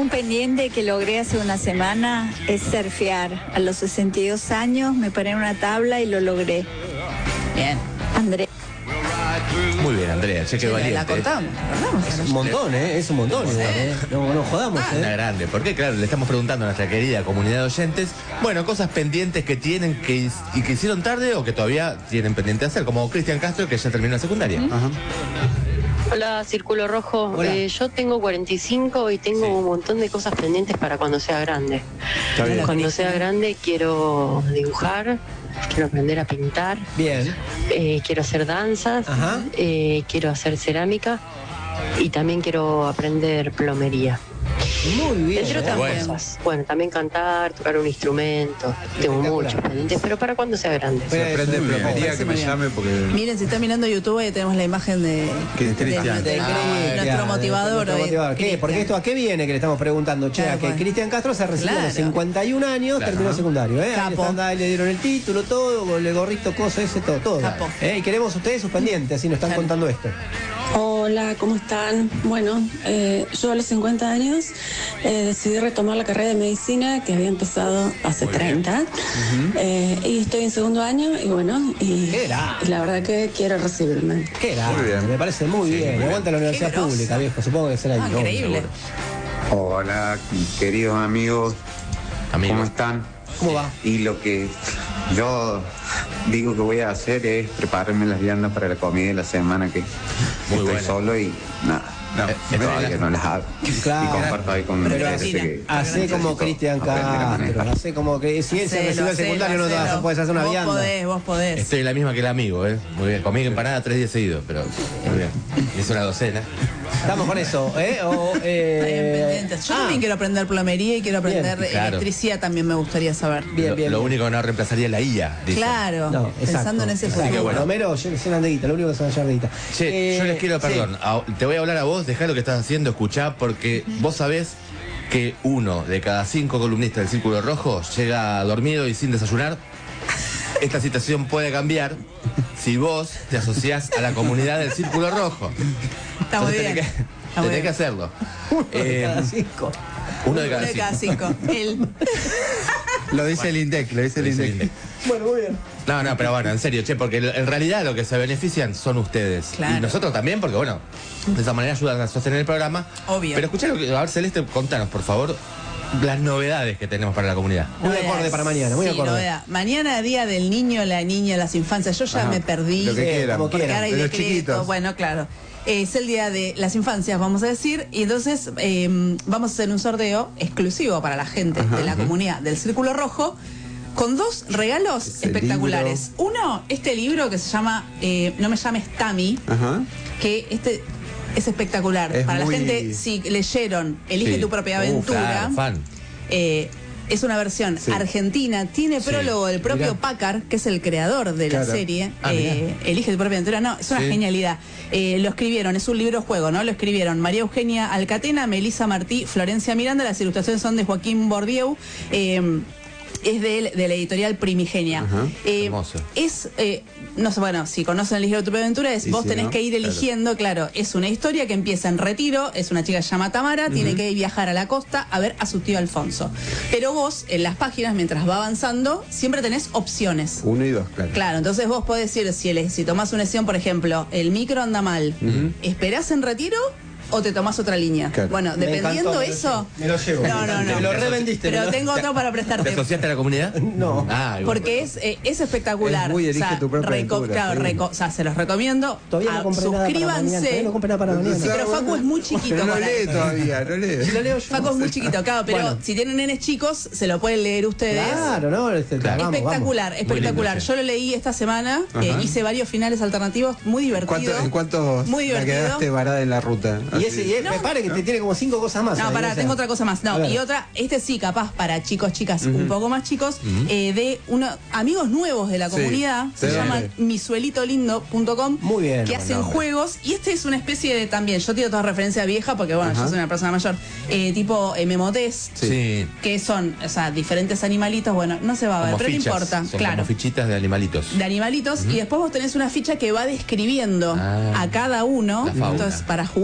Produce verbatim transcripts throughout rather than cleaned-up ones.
un pendiente que logré hace una semana, es surfear. A los sesenta y dos años me paré en una tabla y lo logré. Bien. Andrés. Muy bien, Andrea, che, que valiente. La cortamos, cortamos. Es un montón, ¿eh? Es un montón. No sé. igual, ¿eh? No, no jodamos, Ah, ¿eh? una grande, porque claro, le estamos preguntando a nuestra querida comunidad de oyentes, bueno, cosas pendientes que tienen que y que hicieron tarde o que todavía tienen pendiente de hacer, como Cristian Castro, que ya terminó la secundaria. Ajá. Hola, Círculo Rojo. Hola. Eh, yo tengo cuarenta y cinco y tengo Sí. un montón de cosas pendientes para cuando sea grande. Está bien. Cuando sea grande quiero dibujar, quiero aprender a pintar, Bien. eh, quiero hacer danzas, Ajá. eh, quiero hacer cerámica y también quiero aprender plomería. Muy bien. Entre otras Bueno. cosas. Bueno, también cantar, tocar un instrumento. Tengo Espectacular. muchos pendientes, pero para cuando sea grande. Pero- Se aprende Muy bien. plomería, Parece que muy me bien. llame porque... Miren, si están mirando YouTube, ahí tenemos la imagen de, Que de, Cristian. de- de- Ah, nuestro claro, motivador. nuestro hoy, motivador. ¿Qué? Cristian. Porque esto a qué viene que le estamos preguntando, che, Claro, a que pues. Cristian Castro se recibió a los Claro. cincuenta y un años, Claro. terminó secundario, ¿eh? Ahí Capo. le, están- ahí le dieron el título, todo, con el gorrito, cosa ese, todo, todo. Capo. ¿Eh? Y queremos ustedes sus pendientes, así nos están Claro. contando esto. Hola, ¿cómo están? Bueno, eh, yo a los cincuenta años eh, decidí retomar la carrera de medicina que había empezado hace Muy bien. treinta. Eh, y estoy en segundo año y bueno, y, ¿Qué era? y la verdad que quiero recibirme. ¿Qué era? Muy bien. Me parece muy Sí, bien. muy bien. Aguanta la universidad Qué groso. pública, viejo. Supongo que será ahí. Ah, ¿no? increíble. Hola, queridos amigos, ¿cómo Amigos. están? ¿Cómo va? Y lo que yo digo que voy a hacer es prepararme las viandas para la comida de la semana que Muy estoy buena. solo y nada, No, eh, es todavía verdad. no las hago. Claro. Y comparto ahí con Pero ustedes cocina. que Hacé como necesito Cristian aprender a Castro, manejar. hacé como que si él se Hacelo, recibió el hacelo, secundario no te vas a hacelo. poder hacer una Vos vianda. podés, vos podés. Estoy la misma que el amigo, ¿eh? Muy bien, comí empanada tres días seguidos, pero muy bien. Hice una docena. Estamos con eso, ¿eh? O, eh, Está bien pendientes. Yo ah, también quiero aprender plomería y quiero aprender Bien, claro. electricidad, también me gustaría saber. Bien, lo bien, lo bien. único que no reemplazaría la I A, dice. Claro, No, exacto. pensando en ese Así que futuro. bueno, Homero, yo que sé de guita, lo único que se va a hallar de guita. Che, Eh, yo les quiero, sí. perdón, a- te voy a hablar a vos, dejá lo que estás haciendo, escuchá, porque vos sabés que uno de cada cinco columnistas del Círculo Rojo llega dormido y sin desayunar. Esta situación puede cambiar si vos te asociás a la comunidad del Círculo Rojo. Está muy Entonces bien. tenés que, Está muy tenés que bien. hacerlo. Uno de Eh, cada cinco. uno de cada Uno de cada cinco. cinco. El- Lo dice el INDEC, lo dice Lo el dice el INDEC. INDEC. Bueno, muy bien. No, no, pero bueno, en serio, che, porque en realidad lo que se benefician son ustedes. Claro. Y nosotros también, porque bueno, de esa manera ayudan a sostener el programa. Obvio. Pero escuchá lo que, a ver, Celeste, contanos, por favor, las novedades que tenemos para la comunidad. Muy acorde para mañana, muy sí, acorde. novedad. Mañana, día del niño, la niña, las infancias. Yo ya Ajá. me perdí. Lo que Eh, quieran. como Porque quieran. ahora hay De los decreto, chiquitos. bueno, claro. Es el día de las infancias, vamos a decir, y entonces eh, vamos a hacer un sorteo exclusivo para la gente de la comunidad del Círculo Rojo con dos regalos Ese espectaculares. Uno, este libro que se llama eh, No me llames Tami, Ajá. que este es espectacular. Es para muy- la gente, si leyeron Elige Sí. tu propia Uh, aventura, claro, fan. eh, es una versión Sí. argentina, tiene Sí. prólogo del propio Mirá. Packard, que es el creador de la Claro. serie. Ah, eh, Elige tu propia aventura, no, es una Sí. genialidad. Eh, lo escribieron, es un libro juego, ¿no? Lo escribieron María Eugenia Alcatena, Melissa Martí, Florencia Miranda, las ilustraciones son de Joaquín Bordieu. eh, es de, de la editorial Primigenia. Ajá. Eh, Hermoso. es, eh, no sé, bueno, si conocen Elige tu propia aventura, es Sí, vos sí, tenés ¿no? que ir Claro. eligiendo, claro, es una historia que empieza en Retiro, es una chica que se llama Tamara, tiene que viajar a la costa a ver a su tío Alfonso. Pero vos, en las páginas, mientras va avanzando, siempre tenés opciones. Uno y dos, claro. Claro, entonces vos podés decir, si, el- si tomás una decisión, por ejemplo, el micro anda mal, ¿esperás en Retiro o te tomás otra línea? Claro. Bueno, Me dependiendo encantó, me lo eso... llevo, me lo llevo. No, no, no. Me lo revendiste. Pero me lo- tengo otro para ¿Te prestarte. asociaste a la comunidad? No. Ah, igual. Porque es, eh, es espectacular. Es muy Elige tu propia aventura, claro, sí. reco- o sea, se los recomiendo. Todavía no Ah, compré nada para mañana. Todavía suscríbanse. no compré nada para mañana. Sí, pero Facu es muy chiquito No para lee eso. todavía, no lee. Si lo leo yo. Facu es muy chiquito, claro, pero Bueno. si tienen nenes chicos, se lo pueden leer ustedes. Claro, ¿no? Este, Claro. vamos, espectacular, lindo, espectacular. sí. Yo lo leí esta semana, Ajá. eh, hice varios finales alternativos, muy divertido. ¿Cuánto, ¿En cuántos Muy la divertido. quedaste varada en la ruta? vamos. Y Así. ese, y es, me pare que te tiene como cinco cosas más. No, ahí, pará, o sea. tengo otra cosa más. A No, ver. y otra, este sí, capaz para chicos, chicas, un poco más chicos, eh, de unos amigos nuevos de la Sí. comunidad, se ¿De llaman dónde? mi suelito lindo punto com, Muy bien, que buen hacen nombre. juegos, y este es una especie de también, yo tiro toda referencia vieja porque bueno, Ajá. yo soy una persona mayor, eh, tipo eh, Memotés, Sí. que son, o sea, diferentes animalitos, bueno, no se va a ver, Como pero fichas, no importa, son claro. como fichitas de animalitos. De animalitos, y después vos tenés una ficha que va describiendo Ah, a cada uno, la fauna. entonces para jugar,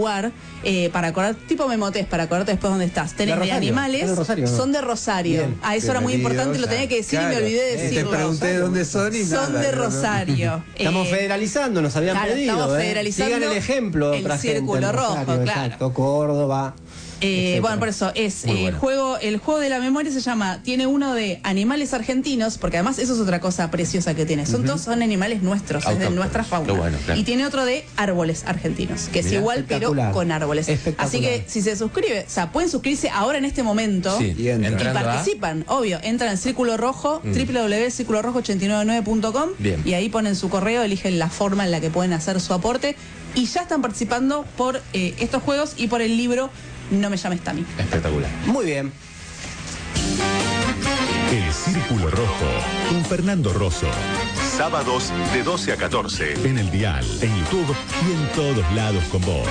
eh, para acordar, tipo memotés, para acordarte después dónde estás. Tenés de, de animales, de Rosario, ¿no? Son de Rosario. Bien, ah, eso era muy importante, lo tenía que decir claro, y me olvidé de decirlo. Te pregunté de dónde son y Son nada, de Rosario. No, no. Estamos eh, federalizando, nos habían claro, pedido. Estamos eh. federalizando. Sigan el ejemplo. El círculo rojo, Rosario, claro. Exacto, Córdoba. Eh, bueno, por eso es eh, bueno. juego, el juego de la memoria se llama, tiene uno de animales argentinos, porque además eso es otra cosa preciosa que tiene. Son uh-huh. todos son animales nuestros, es de nuestra fauna. Bueno, claro. Y tiene otro de árboles argentinos, que Mirá, es igual pero con árboles. Así que si se suscribe, o sea, pueden suscribirse ahora en este momento sí. y, y participan, a... obvio, entran al Círculo Rojo, mm. doble u doble u doble u punto círculo rojo ocho nueve nueve punto com y ahí ponen su correo, eligen la forma en la que pueden hacer su aporte y ya están participando por eh, estos juegos y por el libro No me llames Tami. Espectacular. Muy bien. El Círculo Rojo con Fernando Rosso. Sábados de doce a catorce en el Dial, en YouTube y en todos lados con vos.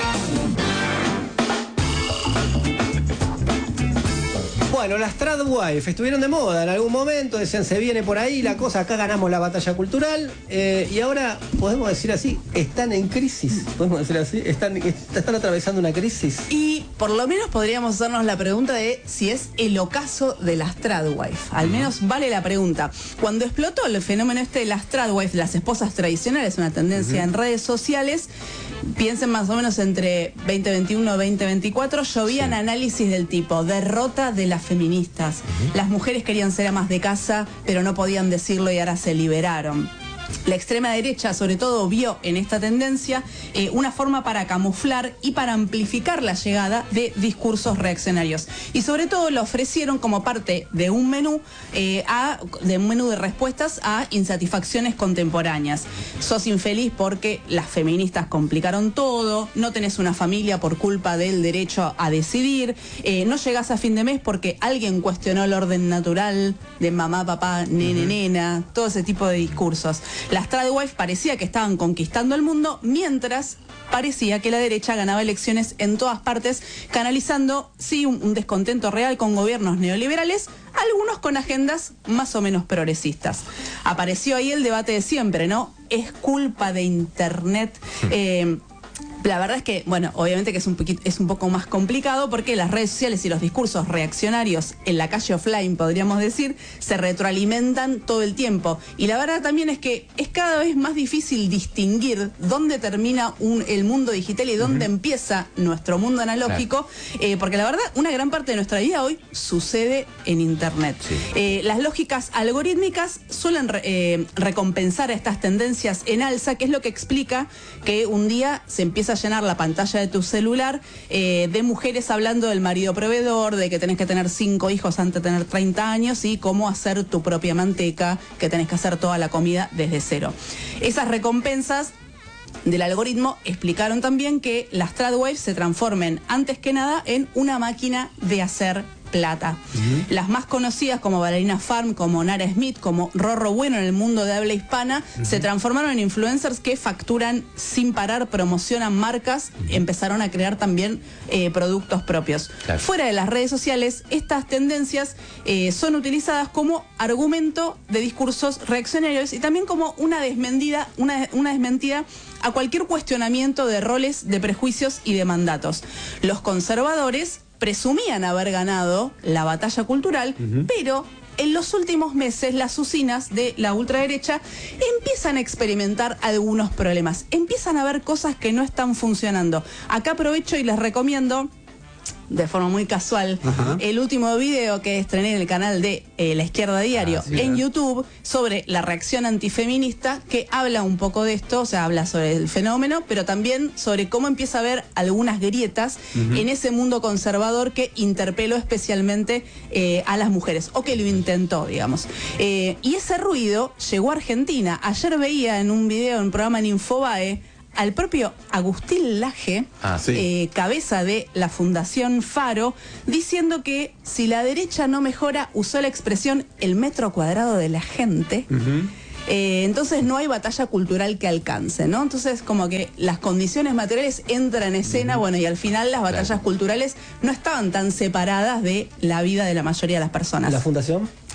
Bueno, las Tradwife estuvieron de moda en algún momento, decían se viene por ahí la cosa, acá ganamos la batalla cultural eh, y ahora, podemos decir así, están en crisis, podemos decir así, están, están atravesando una crisis. Y por lo menos podríamos hacernos la pregunta de si es el ocaso de las Tradwife, al menos vale la pregunta. Cuando explotó el fenómeno este de las Tradwife, las esposas tradicionales, una tendencia uh-huh. en redes sociales, piensen más o menos entre veinte veintiuno y veinte veinticuatro, llovían sí. análisis del tipo derrota de las feministas. Uh-huh. Las mujeres querían ser amas de casa, pero no podían decirlo y ahora se liberaron. La extrema derecha, sobre todo, vio en esta tendencia eh, una forma para camuflar y para amplificar la llegada de discursos reaccionarios. Y sobre todo lo ofrecieron como parte de un menú, eh, a, de un menú de respuestas a insatisfacciones contemporáneas. Sos infeliz porque las feministas complicaron todo, no tenés una familia por culpa del derecho a decidir, eh, no llegás a fin de mes porque alguien cuestionó el orden natural de mamá, papá, nene, uh-huh. nena, todo ese tipo de discursos. Las Tradwife parecía que estaban conquistando el mundo, mientras parecía que la derecha ganaba elecciones en todas partes, canalizando, sí, un, un descontento real con gobiernos neoliberales, algunos con agendas más o menos progresistas. Apareció ahí el debate de siempre, ¿no? ¿Es culpa de Internet? Eh, La verdad es que, bueno, obviamente que es un, poquito, es un poco más complicado porque las redes sociales y los discursos reaccionarios en la calle offline, podríamos decir, se retroalimentan todo el tiempo. Y la verdad también es que es cada vez más difícil distinguir dónde termina un, el mundo digital y dónde uh-huh. empieza nuestro mundo analógico, claro. eh, porque la verdad, una gran parte de nuestra vida hoy sucede en Internet. Sí. Eh, las lógicas algorítmicas suelen re, eh, recompensar a estas tendencias en alza, que es lo que explica que un día se empieza a llenar la pantalla de tu celular eh, de mujeres hablando del marido proveedor, de que tenés que tener cinco hijos antes de tener treinta años y cómo hacer tu propia manteca, que tenés que hacer toda la comida desde cero. Esas recompensas del algoritmo explicaron también que las Tradwife se transformen antes que nada en una máquina de hacer plata. Uh-huh. Las más conocidas como Bailarina Farm, como Nara Smith, como Rorro Bueno en el mundo de habla hispana, uh-huh. se transformaron en influencers que facturan sin parar, promocionan marcas, uh-huh. empezaron a crear también eh, productos propios. Claro. Fuera de las redes sociales, estas tendencias eh, son utilizadas como argumento de discursos reaccionarios y también como una desmentida, una, una desmentida a cualquier cuestionamiento de roles, de prejuicios y de mandatos. Los conservadores presumían haber ganado la batalla cultural, uh-huh. pero en los últimos meses las usinas de la ultraderecha empiezan a experimentar algunos problemas, empiezan a ver cosas que no están funcionando. Acá aprovecho y les recomiendo, de forma muy casual, uh-huh. el último video que estrené en el canal de eh, La Izquierda Diario ah, sí, en ¿eh? YouTube sobre la reacción antifeminista, que habla un poco de esto, o sea, habla sobre el fenómeno, pero también sobre cómo empieza a haber algunas grietas uh-huh. en ese mundo conservador que interpeló especialmente eh, a las mujeres, o que lo intentó, digamos. Eh, y ese ruido llegó a Argentina. Ayer veía en un video, en un programa en Infobae, al propio Agustín Laje, ah, sí. eh, cabeza de la Fundación Faro, diciendo que si la derecha no mejora, usó la expresión el metro cuadrado de la gente, uh-huh. eh, entonces no hay batalla cultural que alcance, ¿no? Entonces como que las condiciones materiales entran en escena, uh-huh. bueno, y al final las batallas claro. culturales no estaban tan separadas de la vida de la mayoría de las personas. ¿La Fundación?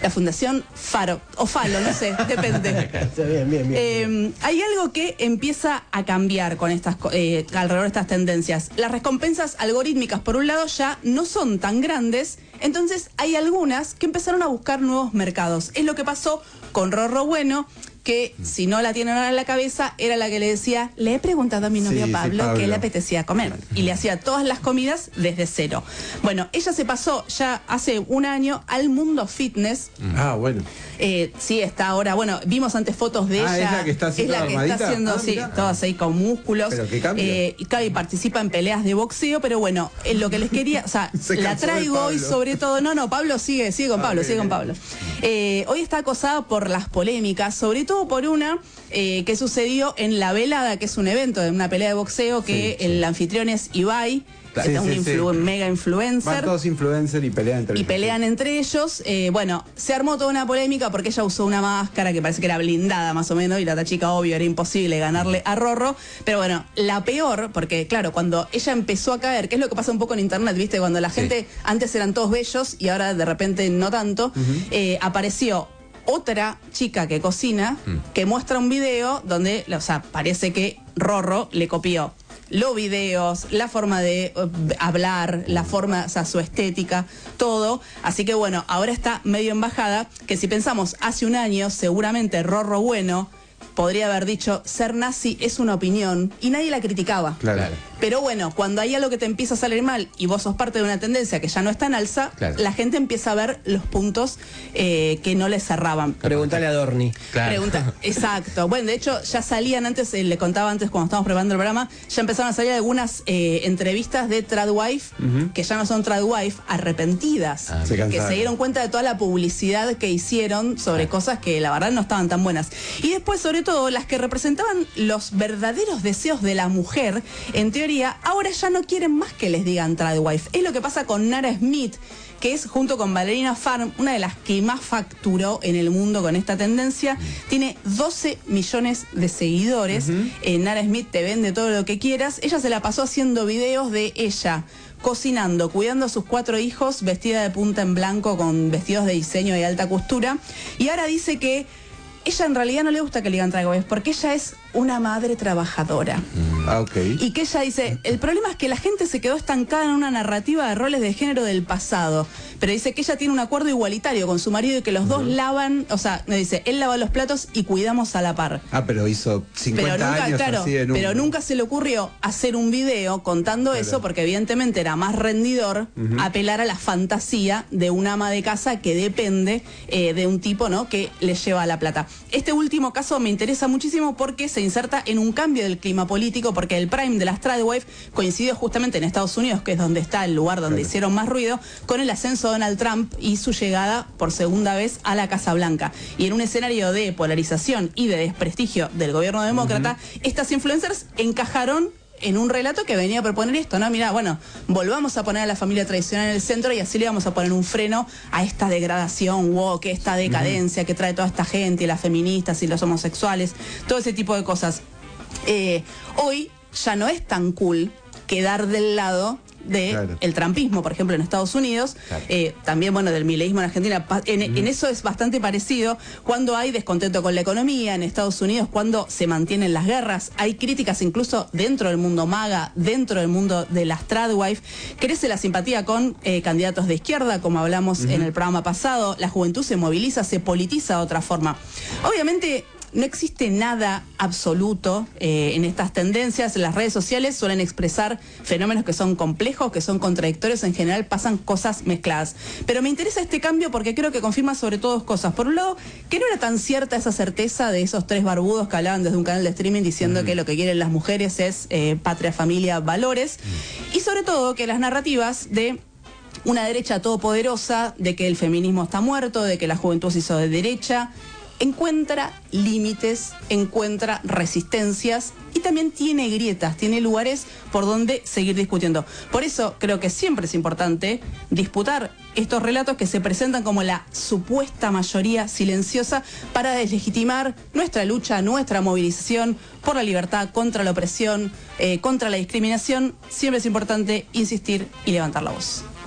la Fundación Faro, o Falo, no sé, depende. bien, bien, bien. Eh, hay algo que empieza a cambiar con estas eh, alrededor de estas tendencias. Las recompensas algorítmicas, por un lado, ya no son tan grandes, entonces hay algunas que empezaron a buscar nuevos mercados. Es lo que pasó con Rorro Bueno, que si no la tienen ahora en la cabeza, era la que le decía, le he preguntado a mi novio Sí, sí, Pablo, Pablo. qué le apetecía comer. Y le hacía todas las comidas desde cero. Bueno, ella se pasó ya hace un año al mundo fitness. Ah, bueno. Eh, sí, está ahora, bueno, vimos antes fotos de Ah, ella. ¿es la que está haciendo Es la que armadita? está haciendo, Ah, sí, mirá. todas ahí con músculos. Pero qué cambio. Eh, y claro, y participa en peleas de boxeo, pero bueno, en lo que les quería, o sea, Se la cansó de traigo hoy Pablo. sobre todo, no, no, Pablo sigue, sigue con Ah, Pablo, ok, sigue con ok. Pablo. Eh, hoy está acosada por las polémicas, sobre todo por una eh, que sucedió en La Velada, que es un evento de una pelea de boxeo que Sí, el anfitrión es Ibai, que Sí, es un sí, sí. influ- mega Van influencer. todos influencers y pelean entre Y ellos. pelean entre ellos. Eh, bueno, se armó toda una polémica porque ella usó una máscara que parece que era blindada más o menos y la chica, obvio, era imposible ganarle a Rorro. Pero bueno, la peor, porque claro, cuando ella empezó a caer, que es lo que pasa un poco en internet, ¿viste? Cuando la gente antes eran todos bellos y ahora de repente no tanto, eh, apareció otra chica que cocina que muestra un video donde, o sea, parece que Rorro le copió los videos, la forma de uh, hablar, la forma, o sea, su estética, todo. Así que bueno, ahora está medio en bajada, que si pensamos hace un año, seguramente Rorro Bueno podría haber dicho, ser nazi es una opinión, y nadie la criticaba. Claro. Pero bueno, cuando hay algo que te empieza a salir mal y vos sos parte de una tendencia que ya no está en alza, Claro. la gente empieza a ver los puntos eh, que no le cerraban. Preguntale a Dorni. Claro. Pregunta, exacto. Bueno, de hecho, ya salían antes, eh, le contaba antes cuando estábamos preparando el programa, ya empezaron a salir algunas eh, entrevistas de Tradwife, que ya no son Tradwife, arrepentidas, Ah, Se que cansaron. se dieron cuenta de toda la publicidad que hicieron sobre cosas que la verdad no estaban tan buenas. Y después, sobre todo, las que representaban los verdaderos deseos de la mujer, en teoría, ahora ya no quieren más que les digan Tradwife. Es lo que pasa con Nara Smith, que es junto con Valerina Farm una de las que más facturó en el mundo con esta tendencia. Tiene doce millones de seguidores. Eh, Nara Smith te vende todo lo que quieras. Ella se la pasó haciendo videos de ella cocinando, cuidando a sus cuatro hijos, vestida de punta en blanco con vestidos de diseño de alta costura. Y ahora dice que ella en realidad no le gusta que le digan Tradwife porque ella es una madre trabajadora. Ah, ok. Y que ella dice, el problema es que la gente se quedó estancada en una narrativa de roles de género del pasado. Pero dice que ella tiene un acuerdo igualitario con su marido y que los dos lavan, o sea, me dice, él lava los platos y cuidamos a la par. Ah, pero hizo cincuenta Pero nunca, años claro, así en un... pero nunca se le ocurrió hacer un video contando Claro. eso, porque evidentemente era más rendidor apelar a la fantasía de un ama de casa que depende eh, de un tipo, ¿no?, que le lleva la plata. Este último caso me interesa muchísimo porque se inserta en un cambio del clima político, porque el prime de las Tradwife coincidió justamente en Estados Unidos, que es donde está el lugar donde Claro. hicieron más ruido, con el ascenso de Donald Trump y su llegada por segunda vez a la Casa Blanca. Y en un escenario de polarización y de desprestigio del gobierno demócrata, estas influencers encajaron en un relato que venía a proponer esto, ¿no? Mira, bueno, volvamos a poner a la familia tradicional en el centro y así le vamos a poner un freno a esta degradación woke, esta decadencia que trae toda esta gente, y las feministas y los homosexuales, todo ese tipo de cosas. Eh, hoy ya no es tan cool quedar del lado de Claro. el trumpismo, por ejemplo, en Estados Unidos, Claro. eh, también, bueno, del mileísmo en Argentina. Pa- En, en eso es bastante parecido. Cuando hay descontento con la economía en Estados Unidos, cuando se mantienen las guerras, hay críticas incluso dentro del mundo MAGA, dentro del mundo de las Tradwife. Crece la simpatía con eh, candidatos de izquierda, como hablamos en el programa pasado. La juventud se moviliza, se politiza de otra forma. Obviamente, no existe nada absoluto eh, en estas tendencias. Las redes sociales suelen expresar fenómenos que son complejos, que son contradictorios. En general pasan cosas mezcladas. Pero me interesa este cambio porque creo que confirma sobre todo dos cosas. Por un lado, que no era tan cierta esa certeza de esos tres barbudos que hablaban desde un canal de streaming diciendo que lo que quieren las mujeres es eh, patria, familia, valores. Y sobre todo que las narrativas de una derecha todopoderosa, de que el feminismo está muerto, de que la juventud se hizo de derecha, encuentra límites, encuentra resistencias y también tiene grietas, tiene lugares por donde seguir discutiendo. Por eso creo que siempre es importante disputar estos relatos que se presentan como la supuesta mayoría silenciosa para deslegitimar nuestra lucha, nuestra movilización por la libertad, contra la opresión, eh, contra la discriminación. Siempre es importante insistir y levantar la voz.